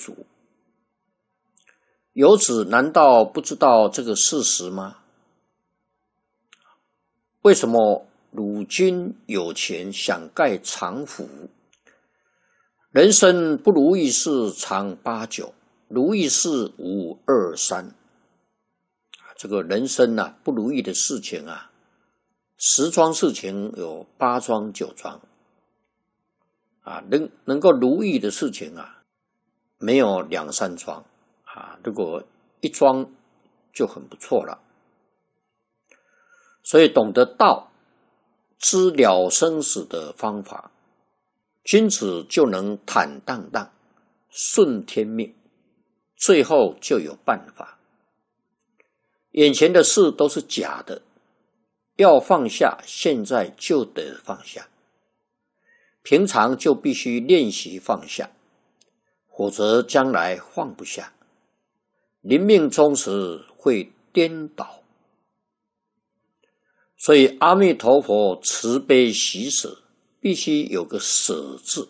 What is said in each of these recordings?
足。游子难道不知道这个事实吗？为什么鲁君有钱想盖长府？人生不如意事常八九，如意事无二三。这个人生啊，不如意的事情啊，10桩事情有8桩9桩啊，能够如意的事情啊，没有2、3桩啊，如果1桩就很不错了。所以懂得道，知了生死的方法，君子就能坦荡荡，顺天命，最后就有办法。眼前的事都是假的，要放下，现在就得放下。平常就必须练习放下，否则将来放不下，临命终时会颠倒。所以阿弥陀佛慈悲喜舍，必须有个舍字。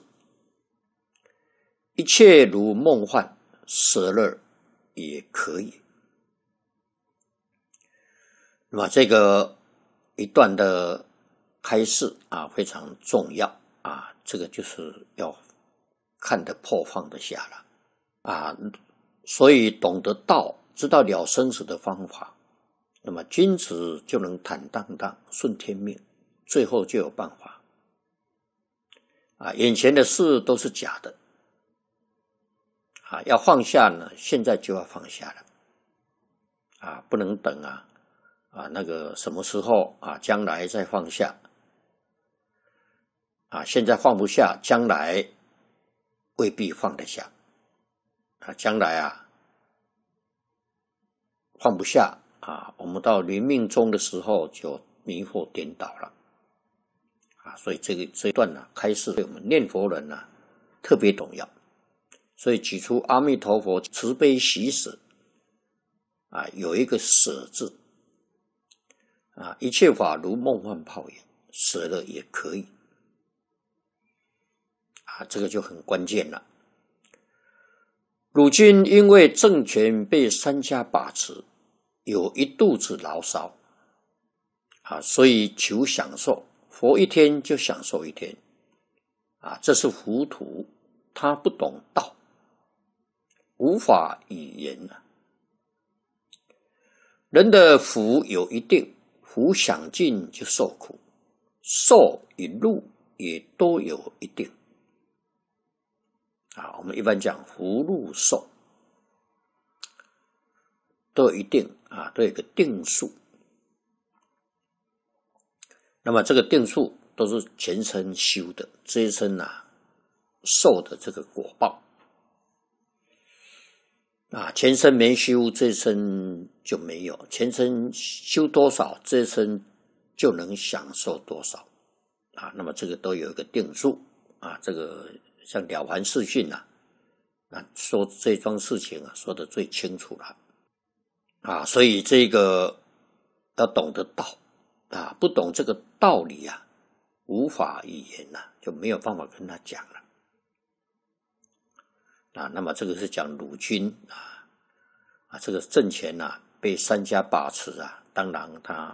一切如梦幻，舍了也可以。那么这个一段的开示啊，非常重要啊，这个就是要看得破放得下了啊。所以懂得道，知道了生死的方法，那么君子就能坦荡荡，顺天命，最后就有办法啊。眼前的事都是假的啊，要放下呢，现在就要放下了啊，不能等那个什么时候啊，将来再放下啊，现在放不下，将来未必放得下啊，将来放不下啊，我们到临命终的时候就迷惑颠倒了啊，所以这一段开示对我们念佛人特别重要。所以举出阿弥陀佛慈悲喜舍啊，有一个舍字啊，一切法如梦幻泡影，舍了也可以啊，这个就很关键了。鲁君因为政权被3家把持，有一肚子牢骚啊，所以求享受，活1天就享受1天啊，这是糊涂，他不懂道，无法语言人的福有一定，福享尽就受苦，受与禄也都有一定啊。我们一般讲福禄寿都有一定啊，都有一个定数。那么这个定数都是前生修的，这一生受的这个果报啊，前生没修，这一生就没有；前生修多少，这一生就能享受多少啊。那么这个都有一个定数啊。这个像《了凡四训》说这桩事情说得最清楚了啊。所以这个要懂得道啊，不懂这个道理无法语言就没有办法跟他讲了啊。那么这个是讲鲁君这个政权被3家把持当然他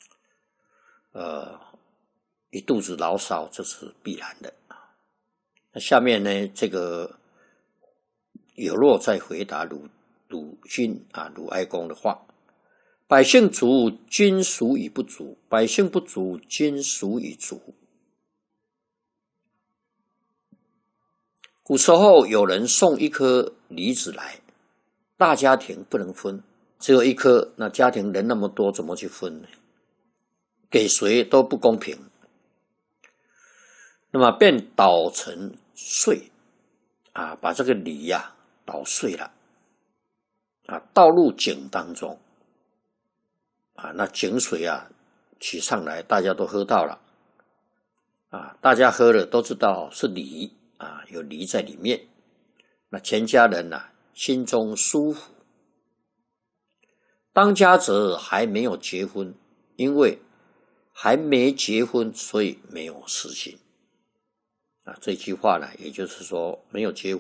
一肚子牢骚，这是必然的那下面呢，这个有若在回答鲁君鲁哀公的话：百姓足，君孰以不足？百姓不足，君孰以足？古时候有人送1颗梨子来，大家庭不能分，只有1颗，那家庭人那么多，怎么去分呢？给谁都不公平。那么便捣成碎把这个梨捣碎了倒入井当中那井水取上来，大家都喝到了大家喝了都知道是梨有梨在里面，那全家人心中舒服。当家者还没有结婚，因为还没结婚，所以没有私心这句话也就是说没有结婚